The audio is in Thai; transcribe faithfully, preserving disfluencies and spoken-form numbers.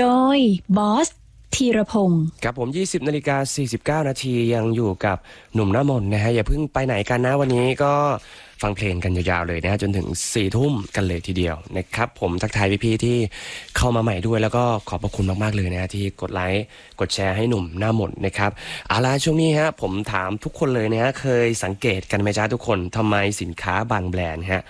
ดยบอสธีรพงศ์ครับผมยี่สิบนาฬิกาสี่สิบเก้านาทียังอยู่กับหนุ่มหน้ามนนะฮะอย่าเพิ่งไปไหนกันนะวันนี้ก็ฟังเพลงกันยาวๆเลยนะฮะจนถึงสี่ทุ่มกันเลยทีเดียวนะครับผมทักทายพี่ๆที่เข้ามาใหม่ด้วยแล้วก็ขอบพระคุณมากๆเลยนะที่กดไลค์กดแชร์ให้หนุ่มหน้ามนนะครับเอาล่ะช่วงนี้ฮะผมถามทุกคนเลยนะฮะเคยสังเกตกันไหมจ๊ะทุกคนทำไมสินค้าบางแบรนด์ฮะ